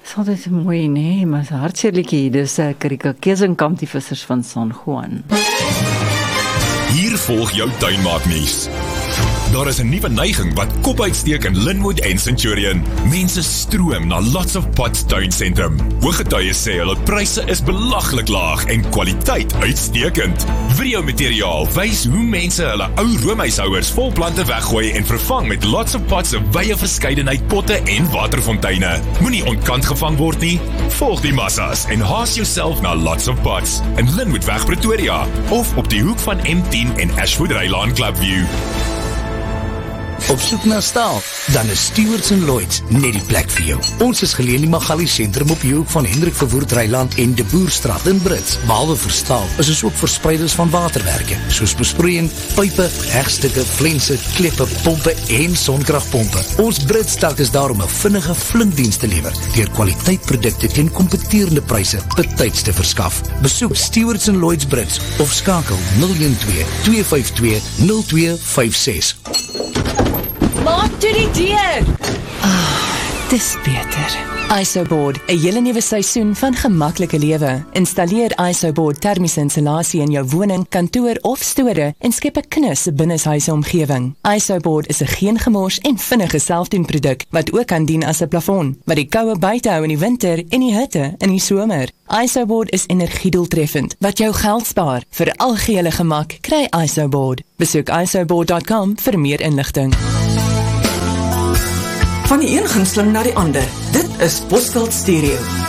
Dis altyd mooi, nee, maar is 'n hartseer liedjie. Dis Karika Kesenkamp, die vissers van San Juan. Hier volg jou tuinmaaknuus. Daar is 'n nuwe neiging wat kop uitsteek in Linwood en Centurion. Mense stroom na Lots of Pots tuinsentrum. Hooggetuies sê hulle pryse is belaglik laag en kwaliteit uitstekend. Videomateriaal wys hoe mense hulle ou roomhuishouers vol plante weggooi en vervang met Lots of Pots se wye verskeidenheid potte en waterfonteine. Moenie ontkant gevang word nie. Volg die massas en haas jouself na Lots of Pots in Linwoodweg Pretoria of op die hoek van M10 en Ashwood Rylaan Clubview. Op soek na staal, dan is Stewards & Lloyds net die plek vir jou. Ons is geleë in die Magali sentrum op die hoek van Hendrik Verwoerd Rylaan en De Boerstraat in Brits. Behalwe vir staal, is ons ook verspreiders van waterwerke, soos besproeiing, pype, hegstukke, flense, kleppe, pompe en sonkragpompe. Ons Brits tak is daar om 'n vinnige flinkdiens te lewer, deur kwaliteitprodukte teen kompeterende pryse betyds te verskaf. Besoek Stewards & Lloyds Brits of skakel 012 252 0256. Maak toe die deur! Dis beter. Isoboard, 'n hele nuwe seisoen van gemaklike lewe. Installeer Isoboard termiese insulasie in jou woning, kantoor of store en skep 'n knus binneshuise omgewing. Isoboard is 'n geen gemors en vinnige selfdoenproduk wat ook kan dien as 'n plafon, wat die koue buite hou in die winter en die hitte in die somer. Isoboard is energiedoeltreffend, wat jou geld spaar. Vir algehele gemak, kry Isoboard. Besoek isoboard.com vir meer inligting. Van die een gunsteling na die ander. Dit is Bosveld Stereo.